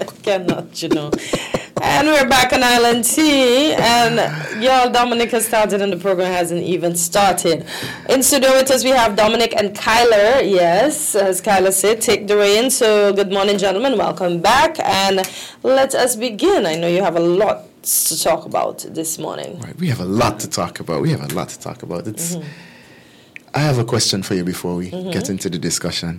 Cannot, you know. And we're back on Island Tea, and y'all, Dominic has started and the program hasn't even started. In studio with us we have Dominic and Kyler. Yes, as Kyler said, take the reins. So good morning, gentlemen, welcome back, and let us begin. I know you have a lot to talk about this morning. Right, we have a lot to talk about. It's. I have a question for you before we get into the discussion.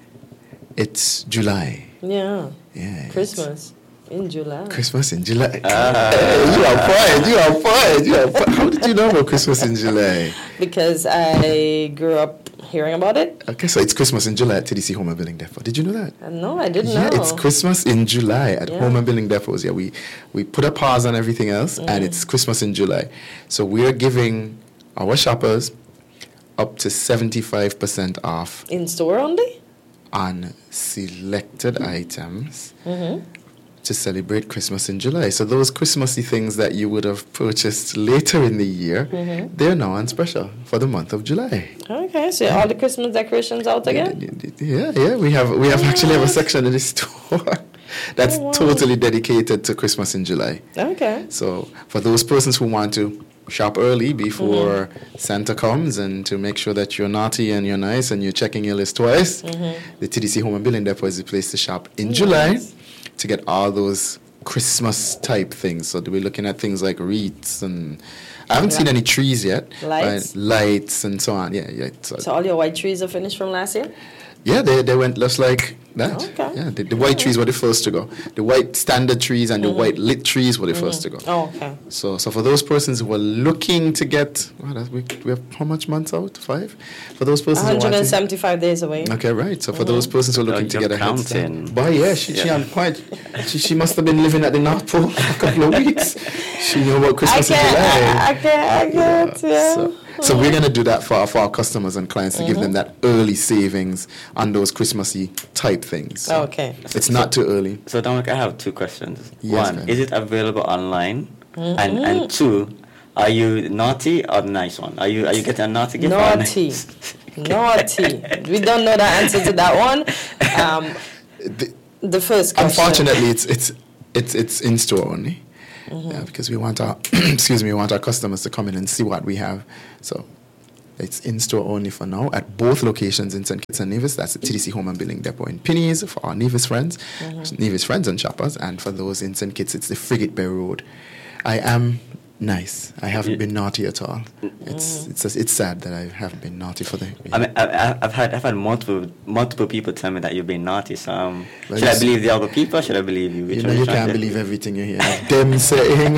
It's July. Yeah. Yeah. Christmas in July. Christmas in July. You are fine. How did you know about Christmas in July? Because I grew up hearing about it. Okay, so it's Christmas in July at TDC Home and Building Depot. Did you know that? No, I didn't know. Yeah, it's Christmas in July at Home and Building Depots. Yeah, we put a pause on everything else, and it's Christmas in July. So we're giving our shoppers up to 75% off. In store only? On selected items to celebrate Christmas in July. So those Christmassy things that you would have purchased later in the year, they're now on special for the month of July. Okay, so all the Christmas decorations out again? Yeah. We have actually have a section in the store that's totally dedicated to Christmas in July. Okay. So for those persons who want to shop early before Santa comes, and to make sure that you're naughty and you're nice and you're checking your list twice, the TDC Home and Building Depot is the place to shop in July to get all those Christmas type things. So we're looking at things like wreaths, and I haven't seen any trees yet. Lights and so on. Yeah. So all your white trees are finished from last year? Yeah, they went just like that. Okay. Yeah, the white trees were the first to go. The white standard trees and the white lit trees were the first to go. Oh, okay. So for those persons who are looking to get, we have how much months out? 5? For those persons 175 days away. Okay, right. So for those persons who are looking to get a head start. Boy, yeah, she on point. She must have been living at the North Pole for a couple of weeks. She knew about Christmas in July. I get, yeah. So we're going to do that for our customers and clients to give them that early savings on those Christmassy type things. So okay. It's not too early. So, Dominic, I have 2 questions. Yes, One, is it available online? And 2, are you naughty or nice one? Are you getting a naughty gift? Naughty. Naughty. We don't know the answer to that one. The first question. Unfortunately, it's in store only. Yeah, because we want our customers to come in and see what we have. So it's in store only for now at both locations in St. Kitts and Nevis. That's the TDC Home and Building Depot in Pinneys for our Nevis friends, Nevis friends and shoppers, and for those in St. Kitts, it's the Frigate Bay Road. I am nice. I haven't been naughty at all. It's sad that I haven't been naughty for the. I mean, I've had multiple people tell me that you've been naughty. So should I believe the other people? Or should I believe you? You know, you can't believe everything you hear. Them say them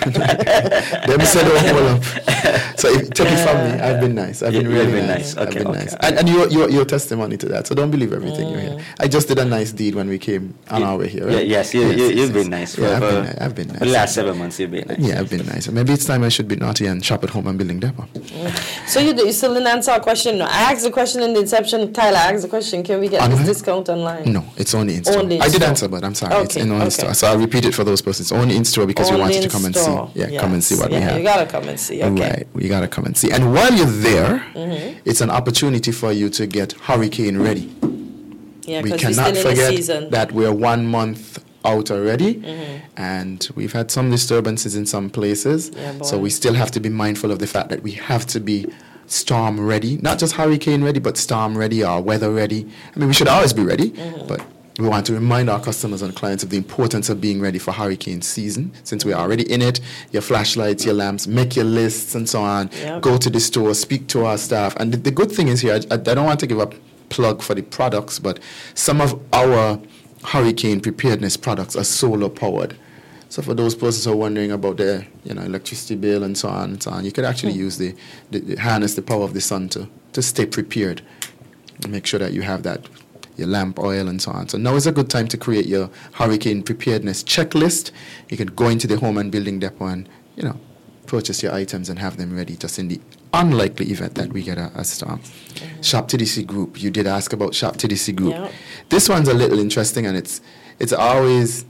say don't hold up. So take it from me. I've been nice. I've been really nice. Okay, I've been nice. And you're testimony to that. So don't believe everything you hear. I just did a nice deed when we came on our way here. Right? Yes, you've been nice. I've been nice. For the last 7 months, you've been nice. Yeah, I've been nice. Maybe it's time I should be naughty and shop at Home and Building Depot. So you still didn't answer our question. No, I asked the question in the inception. Tyler asked the question, can we get this discount online? No, it's only in store. I did answer, but I'm sorry. Okay, it's in only store. So I'll repeat it for those persons. Only in store because we wanted to come and see. Yeah, come and see what we have. You got to come and see. Okay. Right, we got to come and see. And while you're there, it's an opportunity for you to get hurricane ready. Yeah, we cannot forget that we're 1 month out already, and we've had some disturbances in some places, so we still have to be mindful of the fact that we have to be storm ready, not just hurricane ready, but storm ready or weather ready. I mean, we should always be ready, but we want to remind our customers and clients of the importance of being ready for hurricane season. Since we're already in it, your flashlights, your lamps, make your lists and so on, go to the store, speak to our staff. And the good thing is here, I don't want to give a plug for the products, but some of our hurricane preparedness products are solar powered. So for those persons who are wondering about their electricity bill and so on, you could actually use the harness the power of the sun to stay prepared and make sure that you have that, your lamp oil and so on. So now is a good time to create your hurricane preparedness checklist. You can go into the Home and Building Depot and purchase your items and have them ready just in the unlikely event that we get a storm. Shop TDC Group. You did ask about Shop TDC Group. Yep. This one's a little interesting, and it's always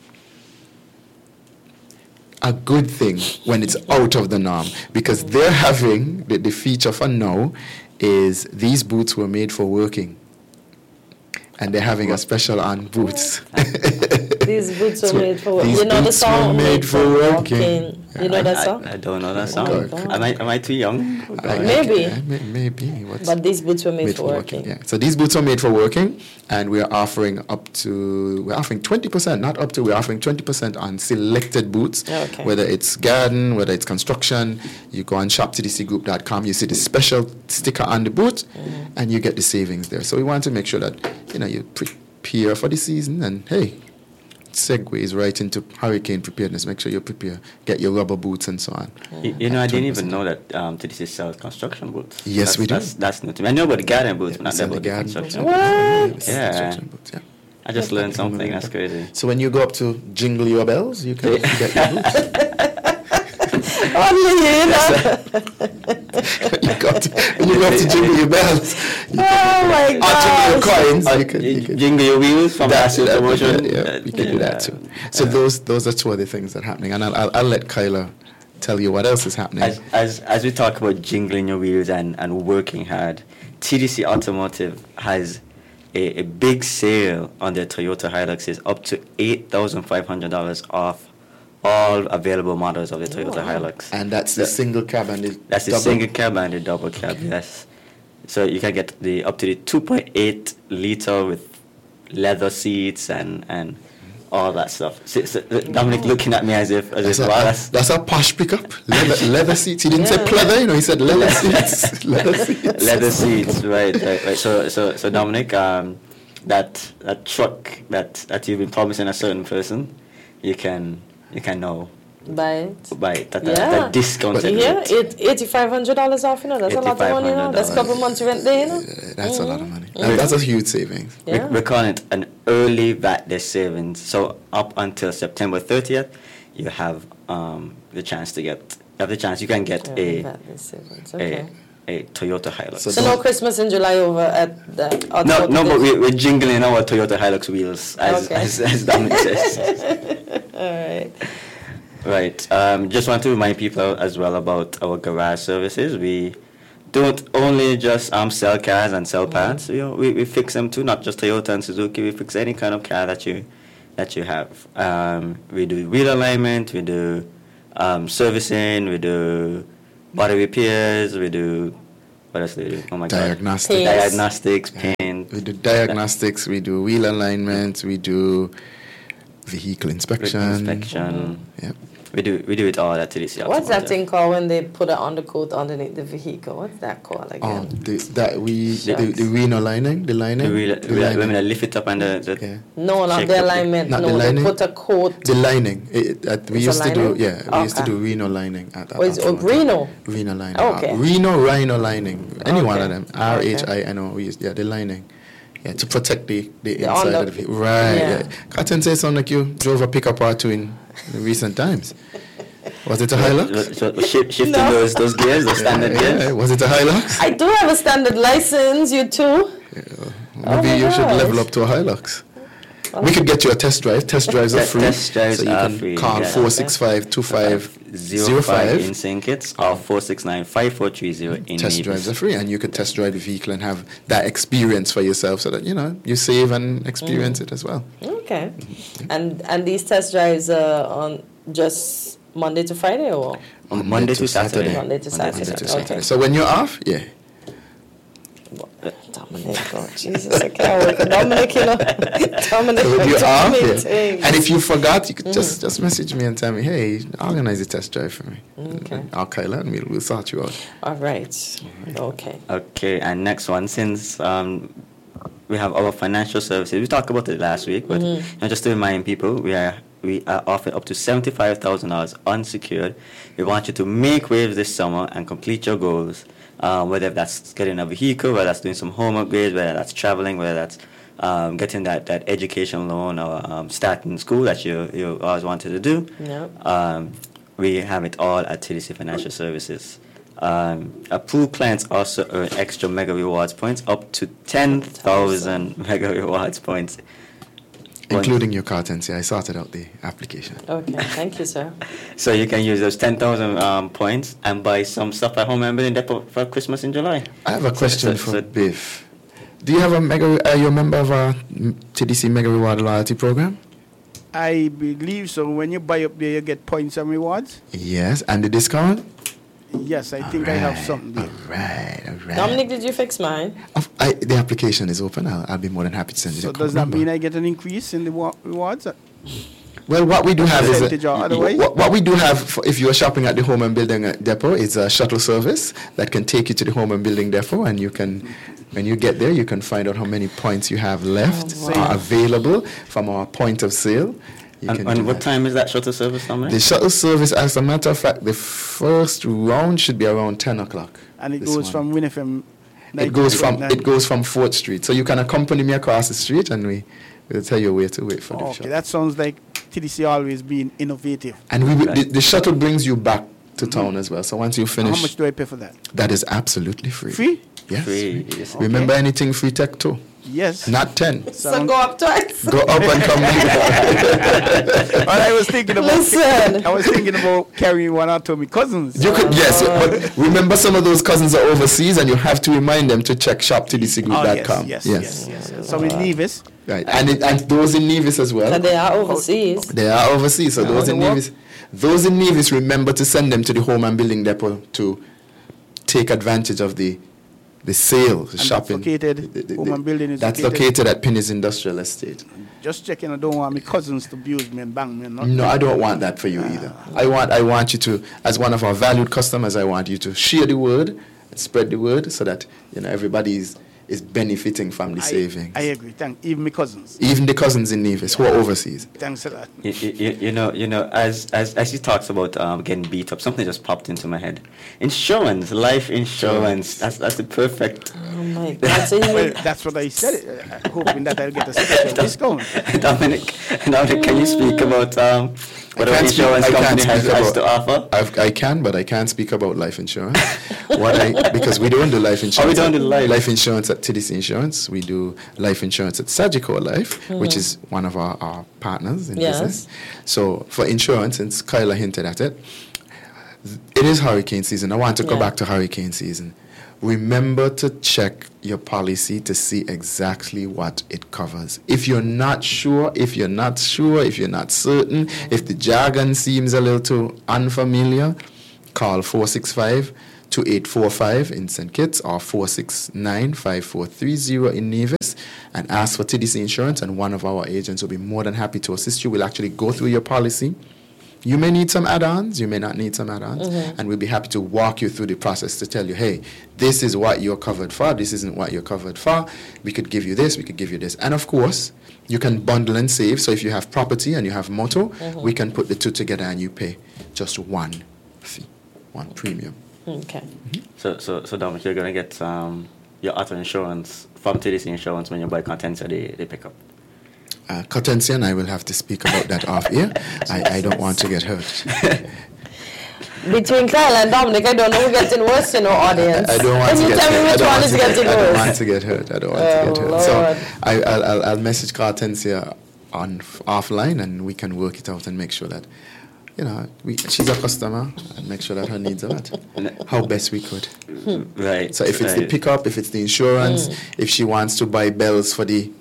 a good thing when it's out of the norm, because they're having the feature for now is these boots were made for working, and they're having a special on boots. These boots were made for working. You know the song? Made for working. You know that song? I don't know that song. Am I too young? Maybe. Maybe. But these boots were made for working. Yeah. So these boots are made for working, and we're offering 20%, not up to, we're offering 20% on selected boots, whether it's garden, whether it's construction. You go on shoptdcgroup.com, you see the special sticker on the boot, and you get the savings there. So we want to make sure that, you prepare for the season, and hey, segues right into hurricane preparedness. Make sure you prepare, get your rubber boots and so on. I didn't even know that TDC sells construction boots. Yes, we do. That's new to me. I know about the garden boots, but not about the construction boots. What? Yeah. Construction boots, yeah. I just learned something. That's crazy. So when you go up to jingle your bells, you can get your boots. Only you know. When you go up to jingle your bells, oh my God! Jingle your coins. You can jingle your wheels from that promotion. Yeah, you can do that too. So those are two of the things that are happening, and I'll let Kyla tell you what else is happening. As we talk about jingling your wheels and working hard, TDC Automotive has a big sale on their Toyota Hiluxes, up to $8,500 off all available models of the Toyota Hilux. And that's the single cab and the That's the single cab and the double cab, yes. So you can get up to the 2.8 liter with leather seats and all that stuff. So Dominic looking at me as if that's a posh pickup. Leather seats. He didn't say pleather, he said leather seats. Leather seats, right. So Dominic, that truck that you've been promising a certain person, you can now buy it. That discounted rate. $8,500 off, that's a lot of money, That's a couple months rent there, That's a lot of money. That's a huge savings. Yeah. We're calling it an early VAT day savings. So up until September 30th, you have the chance to get. You can get a Toyota Hilux. So no Christmas in July over at the. No, but we're jingling our Toyota Hilux wheels as Dominic says. All right. Right. Just want to remind people as well about our garage services. We don't only just sell cars and sell parts. We fix them too, not just Toyota and Suzuki. We fix any kind of car that you have. We do wheel alignment. We do servicing. We do body repairs. We do what else do we do? Oh my Diagnostics. God. Diagnostics, paint. We do diagnostics. We do wheel alignment. We do vehicle inspection. Yep. We do it all at TDC. What's that thing called when they put an undercoat underneath the vehicle? What's that called again? The Reno lining, the lining. When I lift it up and No, not the alignment. Not no, the lining. They put a coat. The lining. We used to do Reno lining at Reno. Reno lining. Okay. Rhino lining. Any one of them. RHINO. We used the lining. Yeah, to protect the inside of the vehicle. Right. Yeah. Cotton says something like you drove a pickup or two in recent times. Was it a Hilux? Shifting those gears, those standard gears? Yeah. Was it a Hilux? I do have a standard license, you too. Yeah. Maybe you should level up to a Hilux. We could get you a test drive. Test drives are free. Test drives are free. Call 465-2505 in St. Kitts or 469-5430 in Test drives are free, and you could test drive the vehicle and have that experience for yourself, so that you save and experience it as well. Okay. And these test drives are on just Monday to Friday, or Monday to Saturday? Monday to Saturday. Okay. So when you're off, yeah. Dominic, oh Jesus, I can't work with Dominic, Dominic, so when you're off, and if you forgot, you could just message me and tell me, hey, organize a test drive for me. Okay. I'll call and we'll sort you out. All right. Okay. Okay, and next one, since we have our financial services, we talked about it last week, but just to remind people, we are offering up to $75,000 unsecured. We want you to make waves this summer and complete your goals. Whether that's getting a vehicle, whether that's doing some home upgrades, whether that's traveling, whether that's getting that education loan or starting school that you always wanted to do. Yep. We have it all at TDC Financial Services. Approved clients also earn extra Mega Rewards points, up to 10,000 Mega Rewards points. Including your cartons, I sorted out the application. Okay, thank you, sir. So you can use those 10,000 points and buy some stuff at home and building depot for Christmas in July. I have a question for Biff. Do you have are you a member of our TDC Mega Reward Loyalty Program? I believe so. When you buy up there, you get points and rewards. Yes, and the discount? Yes, I think I have something there. All right. Dominic, did you fix mine? The application is open. I'll be more than happy to send you the So code does that number. mean I get an increase in the rewards? Well, what we do have is Percentage or otherwise? what we do have if you are shopping at the Home and Building Depot is a shuttle service that can take you to the Home and Building Depot, and you can, when you get there, you can find out how many points you have left are available from our point of sale. And what time is that shuttle service, Dominic? The shuttle service, as a matter of fact, the first round should be around 10 o'clock. And it goes from WinFM. It goes from 4th Street. So you can accompany me across the street, and we'll tell you where to wait for the shuttle. Okay, that sounds like TDC always being innovative. And the shuttle brings you back to town as well. So once you finish, How much do I pay for that? that is absolutely free. Free? Yes. Free, yes. Remember anything free tech too? Yes. Not 10. So go up twice. Go up and come back. Well, I was thinking about. Listen. I was thinking about carrying one out to my cousins. You could, yes, but remember some of those cousins are overseas, and you have to remind them to check shoptdcgroup.com. Yes. So in Nevis. Right, and those in Nevis as well. And they are overseas. They are overseas, so those in Nevis, remember to send them to the Home and Building Depot to take advantage of the sale, the shopping. Home and Building is that's located at Penny's Industrial Estate. Just checking. I don't want my cousins to abuse me and bang me. No, I don't want that for you either. I want you to, as one of our valued customers, I want you to share the word, and spread the word, so that everybody is benefiting from the savings. I agree. Even my cousins. Even the cousins in Nevis who are overseas. Thanks a lot. You know, as he talks about getting beat up, something just popped into my head. Insurance, life insurance. That's the perfect. Oh my God! So Well, that's what I said. Hoping that I'll get a special discount. Dominic, can you speak about what our insurance company has to offer? I can, but I can't speak about life insurance. Because we don't do life insurance. We don't do life insurance at TDC Insurance. We do life insurance at Sagicor Life, which is one of our partners in business. So for insurance, since Kyla hinted at it, it is hurricane season. I want to go back to hurricane season. Remember to check your policy to see exactly what it covers. If you're not sure, if you're not certain, if the jargon seems a little too unfamiliar, call 465-2845 in St. Kitts or 469-5430 in Nevis and ask for TDC Insurance, and one of our agents will be more than happy to assist you. We'll actually go through your policy. You may need some add-ons, you may not need some add-ons, and we'll be happy to walk you through the process to tell you, hey, this is what you're covered for, this isn't what you're covered for, we could give you this, we could give you this. And of course, you can bundle and save, so if you have property and you have motor, we can put the two together and you pay just one fee, one premium. Okay. So Dominic, you're going to get your auto insurance from TDC Insurance when you buy Cortensia, they pick up. Cortensia and I will have to speak about that off here. I don't want to get hurt. Between Kyle and Dominic, I don't know who's getting worse in our audience. I don't want Can to you get tell me which one is getting worse? I don't want to get hurt. I don't want to get hurt. Lord. So I'll message Cortensia offline, and we can work it out and make sure that she's a customer, and make sure that her needs are met how best we could. Right. So if it's the pickup, if it's the insurance, if she wants to buy bells for the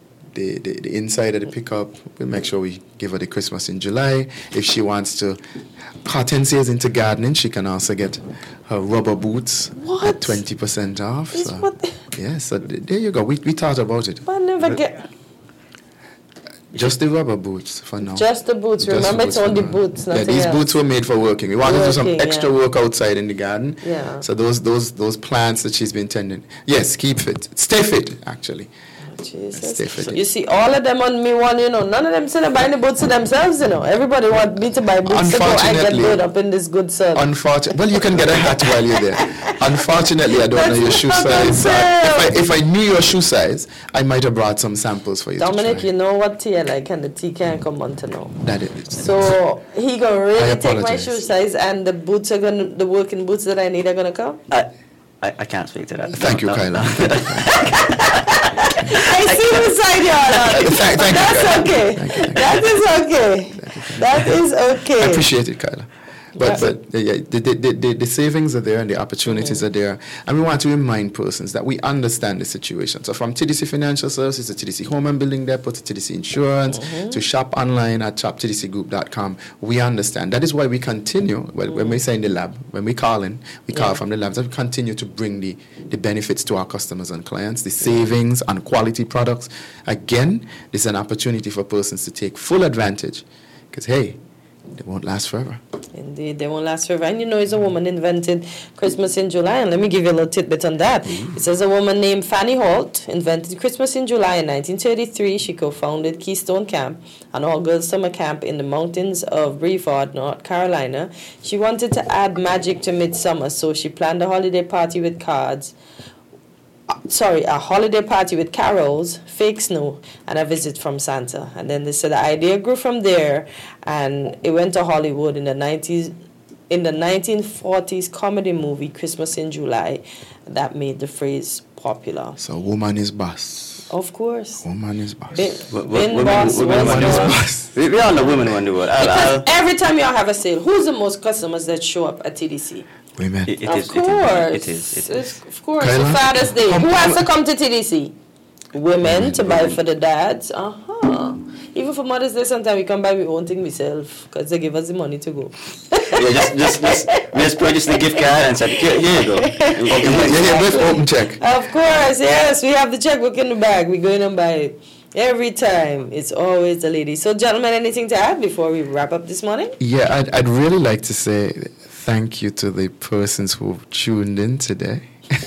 inside of the pickup, we'll make sure we give her the Christmas in July. If she wants to, Hortensia is into gardening, she can also get her rubber boots at 20% off. So there you go. We thought about it. I never get. Just the rubber boots for now. Just the boots. Remember, it's only boots. These boots were made for working. We wanted to do some extra work outside in the garden. Yeah. So those plants that she's been tending. Yes, keep fit. Stay fit, actually. Jesus. You see, all of them on me one, none of them say they're buying the boots to themselves, Everybody want me to buy boots to go and get built up in this good sun. Unfortunately, well, you can get a hat while you're there. Unfortunately, I don't know your shoe size. If I knew your shoe size, I might have brought some samples for you. Dominic, you know what tea I like, and the tea can't come on to know. That is. So he gonna really take my shoe size, and the boots are the working boots that I need are gonna come. I can't speak to that. Thank you, Kyla. I see the side yard. That's okay. That is okay. That is okay. I appreciate it, Kyla. But the savings are there and the opportunities are there. And we want to remind persons that we understand the situation. So from TDC Financial Services to TDC Home and Building Depot to TDC Insurance to shop online at shoptdcgroup.com, we understand. That is why we continue, when we say in the lab, when we call in, we call from the labs, we continue to bring the benefits to our customers and clients, the savings and quality products. Again, this is an opportunity for persons to take full advantage because, hey, they won't last forever. Indeed, they won't last forever. And it's a woman invented Christmas in July. And let me give you a little tidbit on that. It says a woman named Fanny Holt invented Christmas in July in 1933. She co-founded Keystone Camp, an all-girls summer camp in the mountains of Brevard, North Carolina. She wanted to add magic to midsummer, so she planned a holiday party with a holiday party with carols, fake snow, and a visit from Santa. And then they said the idea grew from there, and it went to Hollywood in the 90s. In the 1940s comedy movie Christmas in July, that made the phrase popular. So woman is boss. Of course. Woman is boss. Woman is boss. We all know women want to do it. Because every time y'all have a sale, who's the most customers that show up at TDC? Women. Of course. Of course. Kyla? Father's Day. Who has to come to TDC? Women to buy for the dads. Even for Mother's Day, sometimes we come buy we own thing myself because they give us the money to go. just purchase the gift card and say, here you go. Open check. Of course, yes. We have the checkbook in the bag. We go in and buy it. Every time. It's always the lady. So, gentlemen, anything to add before we wrap up this morning? Yeah, I'd really like to say thank you to the persons who tuned in today.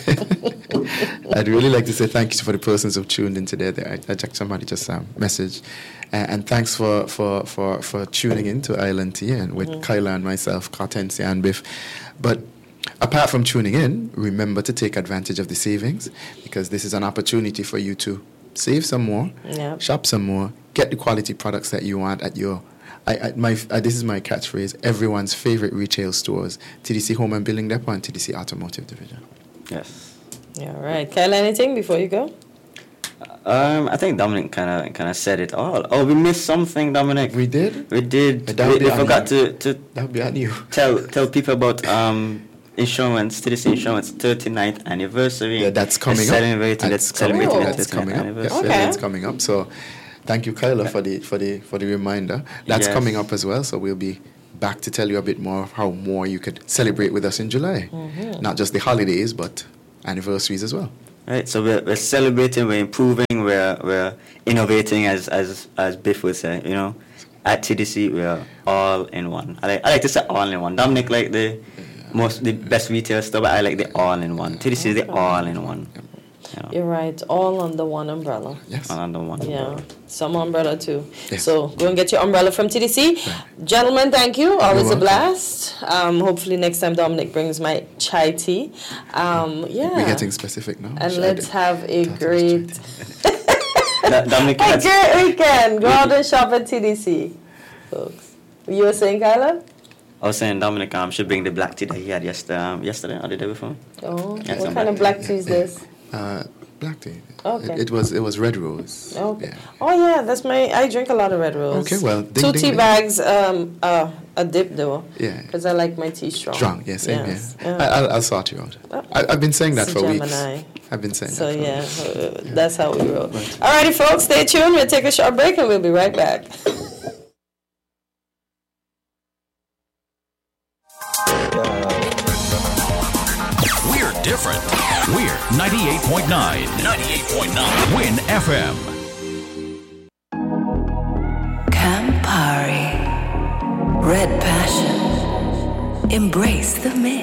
I'd really like to say thank you for the persons who've tuned in today. Somebody just messaged. And thanks for tuning in to Island Tea and with Kyla and myself, Cartensia and Biff. But apart from tuning in, remember to take advantage of the savings because this is an opportunity for you to save some more, shop some more, get the quality products that you want at your this is my catchphrase, everyone's favorite retail stores, TDC Home and Building Depot and TDC Automotive Division. Yes. Yeah, right. Kyle, anything before you go? I think Dominic kind of said it all. Oh, we missed something, Dominic. We did? We forgot to that would be on you. Tell people about insurance, TDC Insurance 39th anniversary. Yeah, that's coming up. That's coming up. That's coming up. So thank you, Kyla, for the reminder. That's coming up as well. So we'll be back to tell you a bit more of how more you could celebrate with us in July. Not just the holidays, but anniversaries as well. Right, so we're celebrating, we're improving, we're innovating, as Biff would say. At TDC we're all in one. I like to say all in one. Dominic like the best retail store, but I like the all in one. TDC is the all in one. You're right, all under one umbrella. Yes. All under one umbrella. Some umbrella too. Yes. So go and get your umbrella from TDC. Right. Gentlemen, thank you. Always a blast. Hopefully next time Dominic brings my chai tea. We're getting specific now. And let's have a great great weekend. Go out and shop at TDC, folks. You were saying, Kyla? I was saying Dominic should bring the black tea that he had yesterday or the day before. Oh, what kind of black tea is this? Black tea. Okay. It was red rose. Okay. Yeah. Oh yeah, I drink a lot of red rose. Okay, well, two tea bags, a dip though. Yeah. Because I like my tea strong. Strong, yes, same here. Yeah. I'll sort you out. I've been saying that for weeks. I've been saying that. So that's how we roll. Right. Alrighty, folks, stay tuned. We'll take a short break and we'll be right back. We're different. We're 98.9. 98.9. Win FM. Campari. Red Passion. Embrace the mix.